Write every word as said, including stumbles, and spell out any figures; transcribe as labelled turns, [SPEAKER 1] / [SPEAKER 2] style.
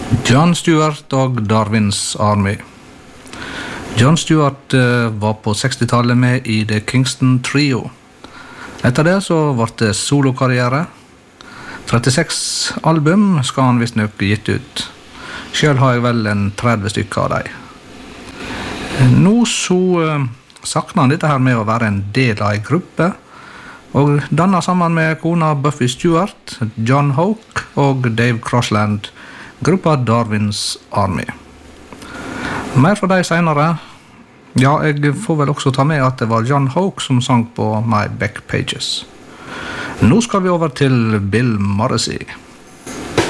[SPEAKER 1] Jon Stewart og Darwin's Army. Jon Stewart uh, var på sekstitallet med i The Kingston Trio. Etter det så ble det solokarriere. trettiseks album skal han visst nok gitt ut. Selv har jeg vel en tretti stykker av dem. Nå så uh, sakner han dette her med å være en del av en gruppe, og dannet sammen med kona Buffy Stewart, John Hoke og Dave Crossland, gruppa Darwin's Army. Mer fra de senere. Ja, jeg får vel også ta med at det var John Hoke som sang på My Back Pages. Nå skal vi over til Bill Morrissey.